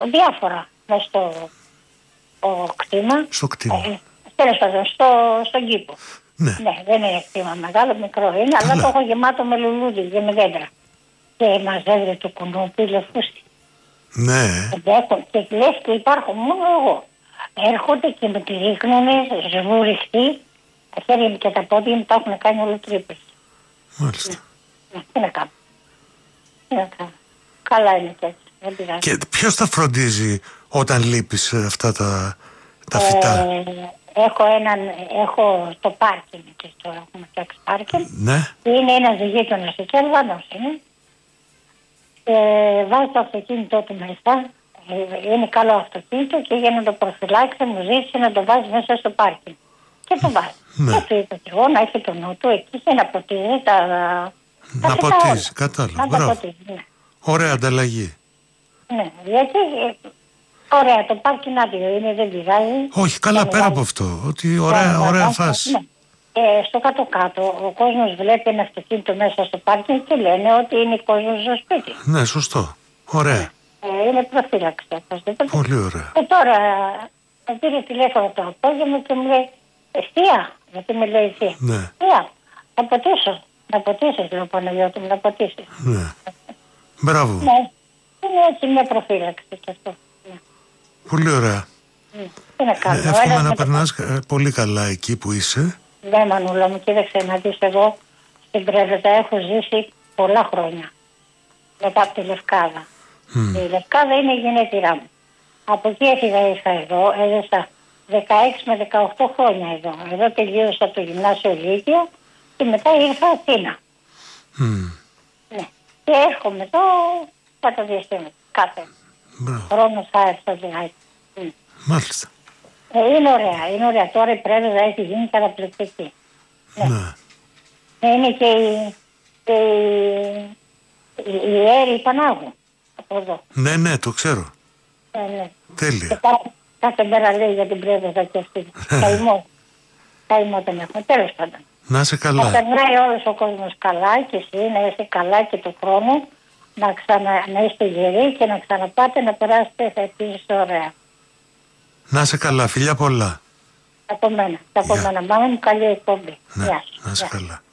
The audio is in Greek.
διάφορα μέσα στο κτήμα. Στο κτήμα. Τέλος πάντων, στον κήπο. Ναι. Ναι, δεν είναι κτήμα μεγάλο, μικρό είναι, αλλά το έχω γεμάτο με λουλούδι και με δέντρα. Και μαζεύει το κουνούπι, λεφούστη. Ναι. Και λες και υπάρχω μόνο εγώ. Έρχονται και με τη ρίχνουνε, σβουριστεί. Τα χέρια μου και τα πόδια μου τα έχουν κάνει όλο τρύπες. Μάλιστα. Τι να κάνω. Καλά είναι και έτσι. Δεν πειράζει. Και ποιος τα φροντίζει όταν λείπεις αυτά τα φυτά? Έχω το πάρκινγκ και τώρα έχουμε φτιάξει πάρκινγκ. Ναι. Είναι ένας γείτονας εκεί, Αλβανός είναι. Βάζει το αυτοκίνητό του μέσα. Είναι καλό αυτοκίνητο και για να το προφυλάξει μου ζήτησε να το βάζει μέσα στο πάρκινγκ. Και το βάζει. Ναι. Και του είπα και εγώ να έχει το νου του εκεί και να ποτίζει τα Να ποτίζει, κατάλαβα. Μπράβο. Ναι. Ωραία ανταλλαγή. Ναι, γιατί ωραία, το πάρκινγκ άδειο είναι, δεν πειράζει. Όχι, καλά, πέρα από αυτό. Ότι ωραία φάση. Ναι. Στο κάτω-κάτω ο κόσμος βλέπει ένα αυτοκίνητο μέσα στο πάρκινγκ και λένε ότι είναι κόσμος στο σπίτι. Ναι, σωστό. Ωραία. Είναι προφύλαξη. Πολύ ωραία. Και τώρα με πήρε τηλέφωνο το απόγευμα και μου λέει Εστία, γιατί με λέει Εστία. Ναι. Εστία, να ποτίσω. Να ποτίσεις, λέω Παναγιώτη μου, να ποτίσεις. Ναι. Μπράβο. Ναι. Είναι έτσι μια προφύλαξη και αυτό. Ναι. Πολύ ωραία. Τι να κάνω. Εύχομαι να περνάς πολύ καλά εκεί που είσαι. Ναι, Μανούλα μου, κοίταξε να δεις, εγώ στην Πρέβεζα έχω ζήσει πολλά χρόνια. Μετά από τη Λευκάδα. Η Λευκάδα είναι η γενέτειρά μου. Από εκεί έφυγα, ήρθα εδώ, έζησα 16 με 18 χρόνια εδώ. Εδώ τελείωσα το γυμνάσιο Λύκειο και μετά ήρθα Αθήνα. Ναι. Και έρχομαι εδώ κατά διαστήματα. Κάθε χρόνο θα έρθω δηλαδή. Μάλιστα. Είναι ωραία. Τώρα η Πρέβεζα έχει γίνει καταπληκτική. Ναι. Είναι και η Έρη Πανάγου από εδώ. Ναι, το ξέρω. Ναι. Τέλεια. Και κάθε μέρα λέει για την Πρέβεζα και αυτή. Καημό τον έχουμε. Τέλος πάντων. Να είσαι καλά. Να περνάει όλος ο κόσμος καλά και εσύ να είσαι καλά και του χρόνου να είστε γεροί και να ξαναπάτε να περάσετε θα επίσης ωραία. Να είσαι καλά, φιλιά πολλά. Από μένα. Μάνα μου, καλή εκπομπή. Να είσαι καλά.